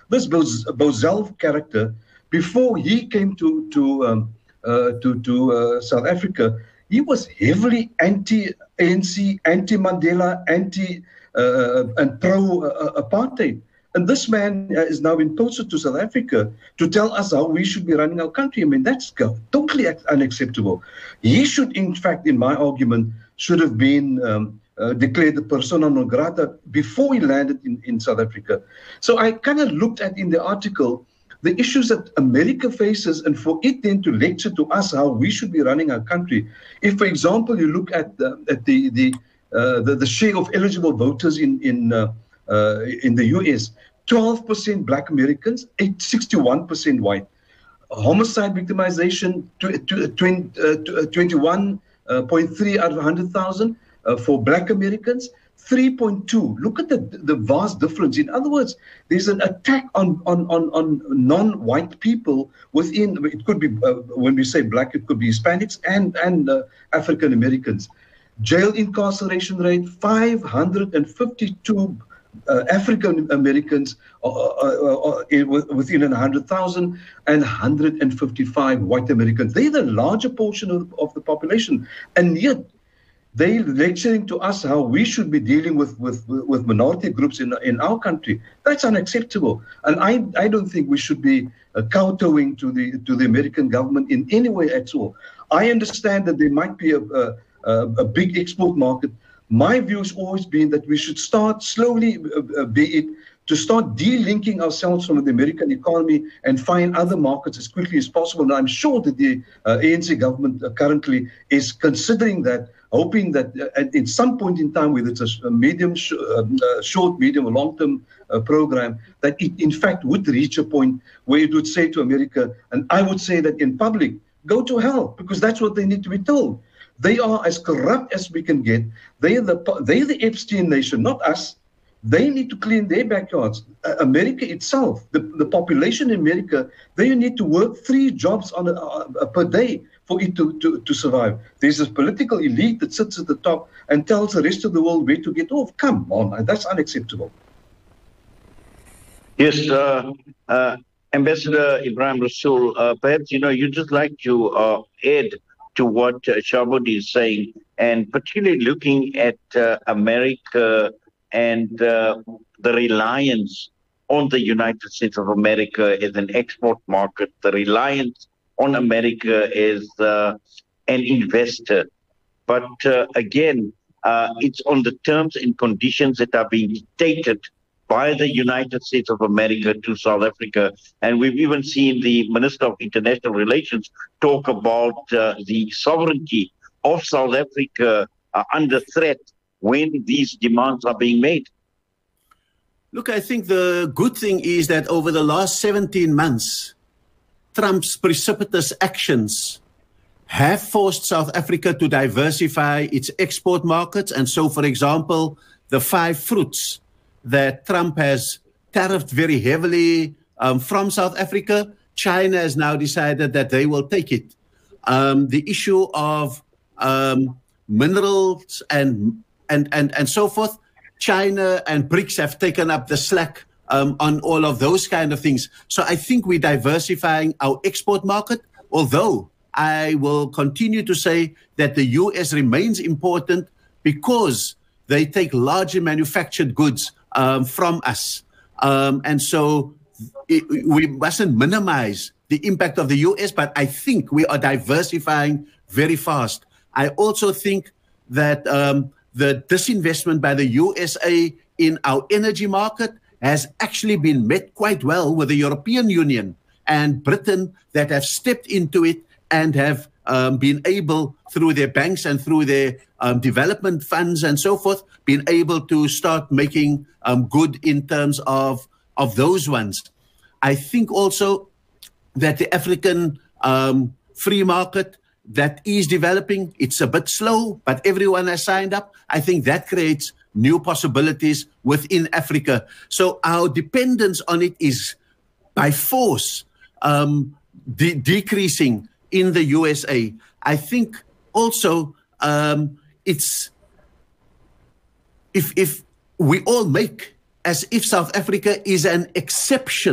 This Bozell character, before he came to South Africa, he was heavily anti-ANC, anti-Mandela, and pro-apartheid. And this man is now been posted to South Africa to tell us how we should be running our country. I mean, that's totally unacceptable. He should, in fact, in my argument, should have been declared the persona non grata before he landed in South Africa. So I kind of looked at in the article the issues that America faces, and for it then to lecture to us how we should be running our country. If, for example, you look at the share of eligible voters in the US, 12% Black Americans, 61% white. Homicide victimization, 21.3 out of 100,000 for Black Americans, 3.2. Look at the vast difference. In other words, there's an attack on non-white people within. It could be when we say Black, it could be Hispanics and African Americans. Jail incarceration rate, 552 African Americans within 100,000 and 155 white Americans. They're the larger portion of the population, and yet they're lecturing to us how we should be dealing with minority groups in our country. That's unacceptable, and I don't think we should be kowtowing to the American government in any way at all. I understand that there might be a big export market. My view has always been that we should start slowly, to start delinking ourselves from the American economy and find other markets as quickly as possible. And I'm sure that the ANC government currently is considering that, hoping that at some point in time, whether it's a medium, short, medium, or long-term program, that it in fact would reach a point where it would say to America, and I would say that in public, go to hell, because that's what they need to be told. They are as corrupt as we can get. They're the Epstein nation, not us. They need to clean their backyards. America itself, the population in America, they need to work 3 jobs per day for it to survive. There's this political elite that sits at the top and tells the rest of the world where to get off. Come on, that's unacceptable. Yes, Ambassador Ebrahim Rasool, perhaps you'd just like to add to what Shabodi is saying, and particularly looking at America and the reliance on the United States of America as an export market, the reliance on America as an investor. But again, it's on the terms and conditions that are being dictated by the United States of America to South Africa. And we've even seen the Minister of International Relations talk about the sovereignty of South Africa under threat when these demands are being made. Look, I think the good thing is that over the last 17 months, Trump's precipitous actions have forced South Africa to diversify its export markets. And so, for example, the 5 fruits that Trump has tariffed very heavily from South Africa, China has now decided that they will take it. The issue of minerals and so forth, China and BRICS have taken up the slack on all of those kind of things. So I think we're diversifying our export market, although I will continue to say that the US remains important because they take largely manufactured goods from us. And so we mustn't minimize the impact of the US, but I think we are diversifying very fast. I also think that the disinvestment by the USA in our energy market has actually been met quite well with the European Union and Britain that have stepped into it and have been able, through their banks and through their development funds and so forth, been able to start making good in terms of those ones. I think also that the African free market that is developing, it's a bit slow, but everyone has signed up. I think that creates new possibilities within Africa. So our dependence on it is by force decreasing in the USA. I think also it's if we all make as if South Africa is an exception